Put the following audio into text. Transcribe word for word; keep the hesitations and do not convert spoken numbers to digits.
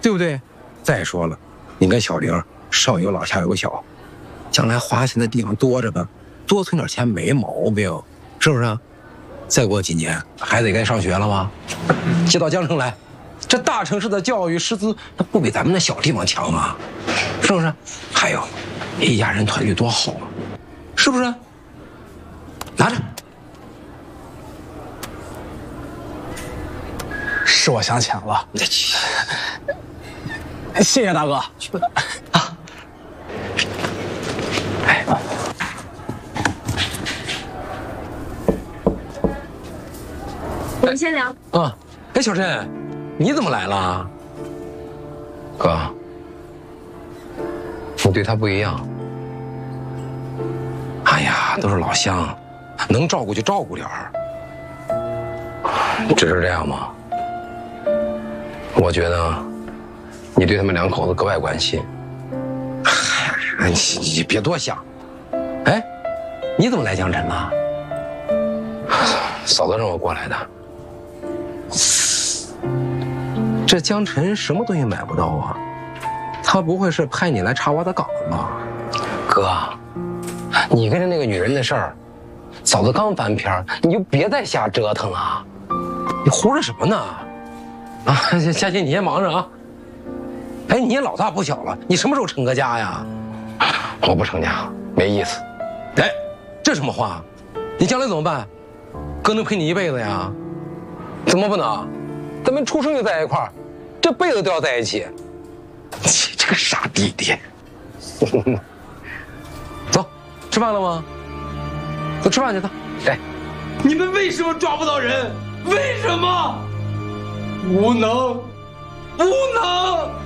对不对？再说了，你跟小玲上有老下有小，将来花钱的地方多着呢，多存点钱没毛病，是不是？再过几年，孩子也该上学了吧？接到江城来，这大城市的教育师资，那不比咱们那小地方强吗？是不是？还有，一家人团聚多好啊，是不是？拿着。 是我想浅了，谢谢大哥。啊， 哎， 我们先聊。 啊，哎，小陈，你怎么来了？哥，你对他不一样。哎呀，都是老乡，能照顾就照顾点儿。只是这样吗？我觉得你对他们两口子格外关心。哎，你你别多想。哎，你怎么来江城了？嫂子让我过来的。这江晨什么东西买不到啊？他不会是派你来查我的岗吧？哥，你跟着那个女人的事儿，嫂子刚翻篇，你就别再瞎折腾了。你胡说什么呢？啊，佳琪，你先忙着啊。哎，你也老大不小了，你什么时候成个家呀？我不成家，没意思。哎，这什么话？你将来怎么办？哥能陪你一辈子呀？怎么不能？咱们出生就在一块儿，这辈子都要在一起。你这个傻弟弟。走，吃饭了吗？走，吃饭去，走。哎， 你们为什么抓不到人？为什么？无能，无能。